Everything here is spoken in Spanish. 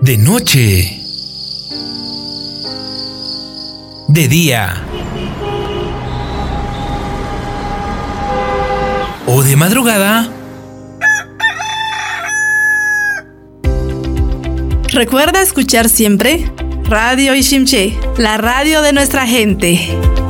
De noche. De día. O de madrugada. Recuerda escuchar siempre Radio Ishimché, la radio de nuestra gente.